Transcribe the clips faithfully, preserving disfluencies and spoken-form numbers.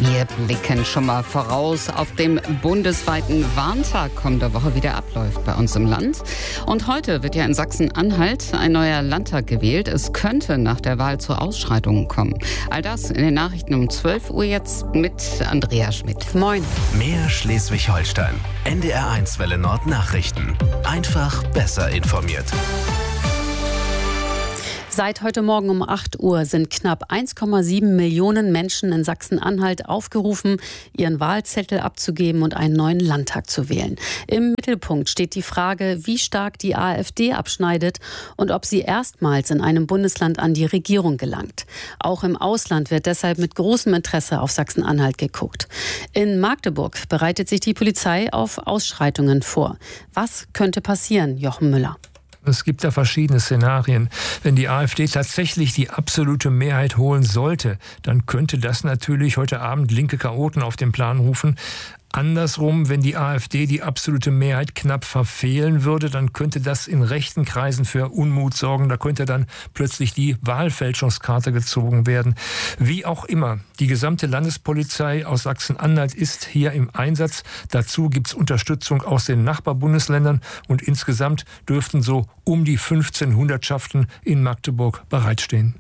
Wir blicken schon mal voraus auf dem bundesweiten Warntag kommende Woche, wie der abläuft bei uns im Land. Und heute wird ja in Sachsen-Anhalt ein neuer Landtag gewählt. Es könnte nach der Wahl zu Ausschreitungen kommen. All das in den Nachrichten um zwölf Uhr jetzt mit Andrea Schmidt. Moin. Mehr Schleswig-Holstein. N D R eins Welle Nord Nachrichten. Einfach besser informiert. Seit heute Morgen um acht Uhr sind knapp eins Komma sieben Millionen Menschen in Sachsen-Anhalt aufgerufen, ihren Wahlzettel abzugeben und einen neuen Landtag zu wählen. Im Mittelpunkt steht die Frage, wie stark die AfD abschneidet und ob sie erstmals in einem Bundesland an die Regierung gelangt. Auch im Ausland wird deshalb mit großem Interesse auf Sachsen-Anhalt geguckt. In Magdeburg bereitet sich die Polizei auf Ausschreitungen vor. Was könnte passieren, Jochen Müller? Es gibt da verschiedene Szenarien. Wenn die AfD tatsächlich die absolute Mehrheit holen sollte, dann könnte das natürlich heute Abend linke Chaoten auf den Plan rufen. Andersrum, wenn die AfD die absolute Mehrheit knapp verfehlen würde, dann könnte das in rechten Kreisen für Unmut sorgen. Da könnte dann plötzlich die Wahlfälschungskarte gezogen werden. Wie auch immer, die gesamte Landespolizei aus Sachsen-Anhalt ist hier im Einsatz. Dazu gibt es Unterstützung aus den Nachbarbundesländern und insgesamt dürften so um die fünfzehn Hundertschaften in Magdeburg bereitstehen.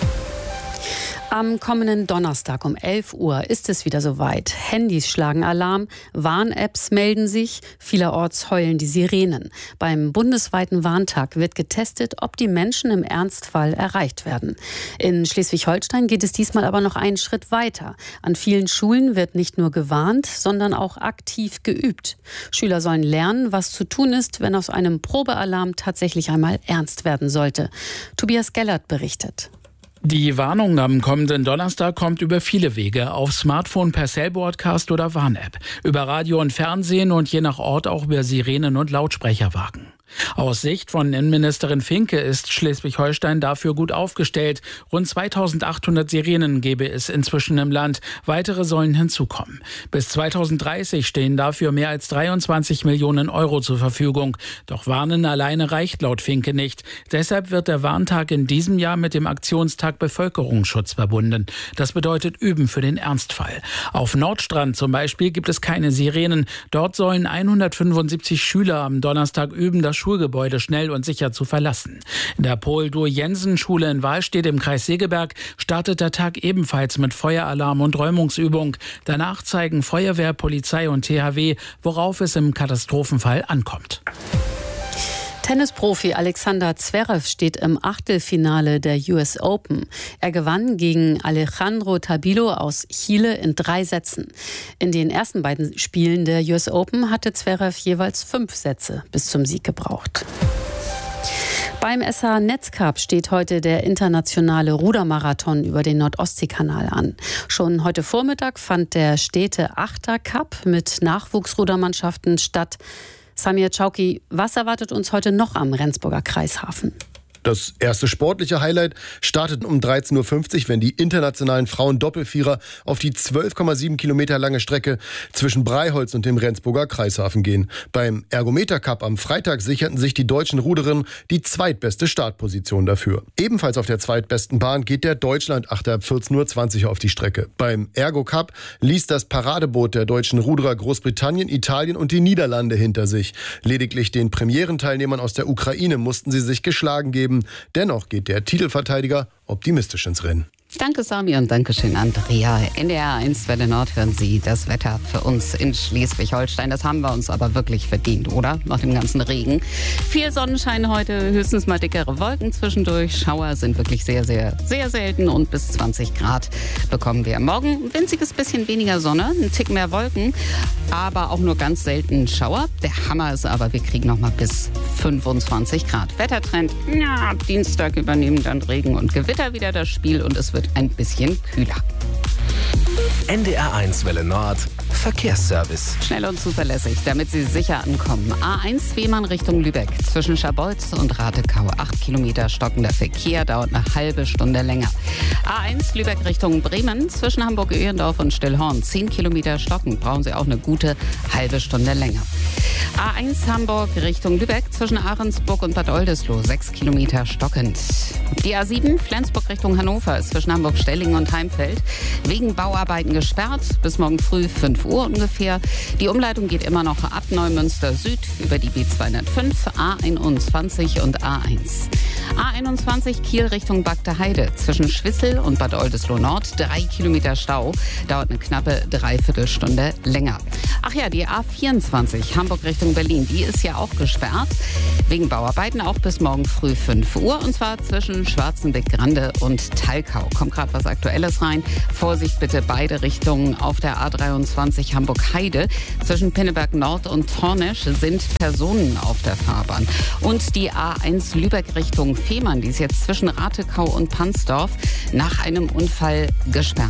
Am kommenden Donnerstag um elf Uhr ist es wieder soweit. Handys schlagen Alarm, Warn-Apps melden sich, vielerorts heulen die Sirenen. Beim bundesweiten Warntag wird getestet, ob die Menschen im Ernstfall erreicht werden. In Schleswig-Holstein geht es diesmal aber noch einen Schritt weiter. An vielen Schulen wird nicht nur gewarnt, sondern auch aktiv geübt. Schüler sollen lernen, was zu tun ist, wenn aus einem Probealarm tatsächlich einmal ernst werden sollte. Tobias Gellert berichtet. Die Warnung am kommenden Donnerstag kommt über viele Wege, auf Smartphone per Cell-Broadcast oder Warn-App, über Radio und Fernsehen und je nach Ort auch über Sirenen und Lautsprecherwagen. Aus Sicht von Innenministerin Finke ist Schleswig-Holstein dafür gut aufgestellt. Rund zweitausendachthundert Sirenen gebe es inzwischen im Land. Weitere sollen hinzukommen. Bis zweitausenddreißig stehen dafür mehr als dreiundzwanzig Millionen Euro zur Verfügung. Doch Warnen alleine reicht laut Finke nicht. Deshalb wird der Warntag in diesem Jahr mit dem Aktionstag Bevölkerungsschutz verbunden. Das bedeutet Üben für den Ernstfall. Auf Nordstrand zum Beispiel gibt es keine Sirenen. Dort sollen hundertfünfundsiebzig Schüler am Donnerstag üben, das Schulgebäude schnell und sicher zu verlassen. In der Paul-Dur-Jensen-Schule in Wahlstedt im Kreis Segeberg startet der Tag ebenfalls mit Feueralarm und Räumungsübung. Danach zeigen Feuerwehr, Polizei und T H W, worauf es im Katastrophenfall ankommt. Tennisprofi Alexander Zverev steht im Achtelfinale der U S Open. Er gewann gegen Alejandro Tabilo aus Chile in drei Sätzen. In den ersten beiden Spielen der U S Open hatte Zverev jeweils fünf Sätze bis zum Sieg gebraucht. Beim S H Netzcup steht heute der internationale Rudermarathon über den Nord-Ostsee-Kanal an. Schon heute Vormittag fand der Städte-Achter-Cup mit Nachwuchsrudermannschaften statt. Samir Chauki, was erwartet uns heute noch am Rendsburger Kreishafen? Das erste sportliche Highlight startet um dreizehn Uhr fünfzig, wenn die internationalen Frauen-Doppelvierer auf die zwölf Komma sieben Kilometer lange Strecke zwischen Breiholz und dem Rendsburger Kreishafen gehen. Beim Ergometer Cup am Freitag sicherten sich die deutschen Ruderinnen die zweitbeste Startposition dafür. Ebenfalls auf der zweitbesten Bahn geht der Deutschland-Achter ab vierzehn Uhr zwanzig auf die Strecke. Beim Ergo Cup ließ das Paradeboot der deutschen Ruderer Großbritannien, Italien und die Niederlande hinter sich. Lediglich den Premierenteilnehmern aus der Ukraine mussten sie sich geschlagen geben. Dennoch geht der Titelverteidiger optimistisch ins Rennen. Danke Sami und Dankeschön Andrea. N D R eins Welle Nord hören Sie das Wetter für uns in Schleswig-Holstein. Das haben wir uns aber wirklich verdient, oder? Nach dem ganzen Regen. Viel Sonnenschein heute, höchstens mal dickere Wolken zwischendurch. Schauer sind wirklich sehr, sehr, sehr selten und bis zwanzig Grad bekommen wir. Morgen ein winziges bisschen weniger Sonne, ein Tick mehr Wolken, aber auch nur ganz selten Schauer. Der Hammer ist aber, wir kriegen noch mal bis fünfundzwanzig Grad. Wettertrend, ja, ab Dienstag übernehmen dann Regen und Gewitter wieder das Spiel und es wird ein bisschen kühler. N D R eins Welle Nord Verkehrsservice. Schnell und zuverlässig, damit Sie sicher ankommen. A eins Fehmarn Richtung Lübeck. Zwischen Scharbeutz und Ratekau. acht Kilometer stockender Verkehr, dauert eine halbe Stunde länger. A eins Lübeck Richtung Bremen. Zwischen Hamburg-Öhrendorf und Stillhorn. zehn Kilometer stockend. Brauchen Sie auch eine gute halbe Stunde länger. A eins Hamburg Richtung Lübeck. Zwischen Ahrensburg und Bad Oldesloe. sechs Kilometer stockend. Die A sieben Flensburg Richtung Hannover ist zwischen Hamburg-Stellingen und Heimfeld wegen Bauarbeiten gesperrt. Bis morgen früh fünf Uhr ungefähr. Die Umleitung geht immer noch ab Neumünster Süd über die B zweihundertfünf, A einundzwanzig und A eins. A einundzwanzig Kiel Richtung Bagde Heide. Zwischen Schwissel und Bad Oldesloe Nord drei Kilometer Stau. Dauert eine knappe Dreiviertelstunde länger. Ach ja, die A vierundzwanzig Hamburg Richtung Berlin, die ist ja auch gesperrt. Wegen Bauarbeiten auch bis morgen früh fünf Uhr. Und zwar zwischen Schwarzenbeck-Grande und Talkau. Kommt gerade was Aktuelles rein. Vorsicht bitte beide Richtungen auf der A dreiundzwanzig Hamburg-Heide. Zwischen Pinneberg Nord und Tornesch sind Personen auf der Fahrbahn. Und die A eins Lübeck Richtung Fehmarn, die ist jetzt zwischen Ratekau und Pansdorf nach einem Unfall gesperrt.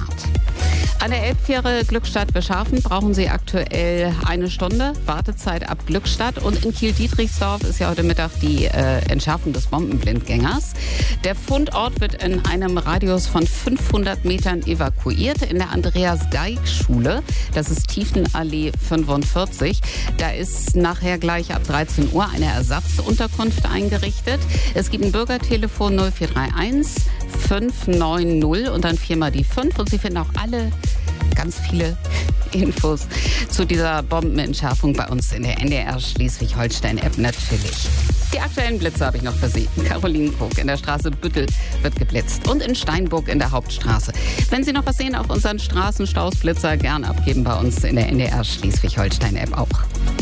An der Elbfähre Glückstadt-Bescharfen brauchen Sie aktuell eine Stunde Wartezeit ab Glückstadt. Und in Kiel-Dietrichsdorf ist ja heute Mittag die äh, Entschärfung des Bombenblindgängers. Der Fundort wird in einem Radius von fünfhundert Metern evakuiert in der Andreas-Geig-Schule. Das ist Tiefenallee fünfundvierzig. Da ist nachher gleich ab dreizehn Uhr eine Ersatzunterkunft eingerichtet. Es gibt ein Bürgertelefon null vier drei eins fünf neun null und dann viermal die fünf. Und Sie finden auch alle ganz viele Infos zu dieser Bombenentschärfung bei uns in der N D R Schleswig-Holstein-App natürlich. Die aktuellen Blitze habe ich noch für Sie. Carolinenkrug in der Straße Büttel wird geblitzt und in Steinburg in der Hauptstraße. Wenn Sie noch was sehen auf unseren Straßenstaus, Blitzer gern abgeben bei uns in der N D R Schleswig-Holstein-App auch.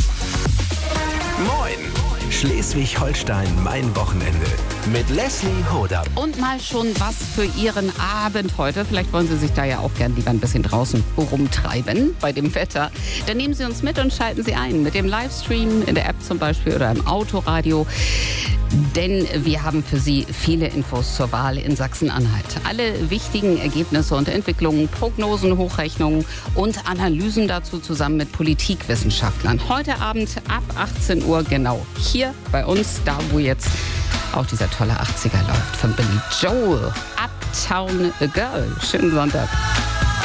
Moin! Schleswig-Holstein, mein Wochenende. Mit Leslie Hodab. Und mal schon was für Ihren Abend heute. Vielleicht wollen Sie sich da ja auch gern lieber ein bisschen draußen rumtreiben bei dem Wetter. Dann nehmen Sie uns mit und schalten Sie ein. Mit dem Livestream in der App zum Beispiel oder im Autoradio. Denn wir haben für Sie viele Infos zur Wahl in Sachsen-Anhalt. Alle wichtigen Ergebnisse und Entwicklungen, Prognosen, Hochrechnungen und Analysen dazu zusammen mit Politikwissenschaftlern. Heute Abend ab achtzehn Uhr genau hier bei uns, da wo jetzt auch dieser tolle achtziger läuft von Billy Joel. Uptown Girl. Schönen Sonntag.